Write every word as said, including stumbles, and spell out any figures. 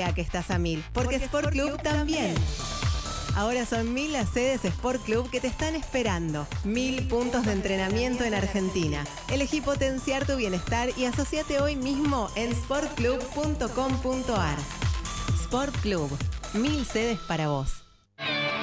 día que estás a mil, porque, porque Sport Club, Club también. Ahora son mil las sedes Sport Club que te están esperando. Mil puntos de entrenamiento en Argentina. Elegí potenciar tu bienestar y asociate hoy mismo en sport club punto com punto a r. Sport Club. Mil sedes para vos.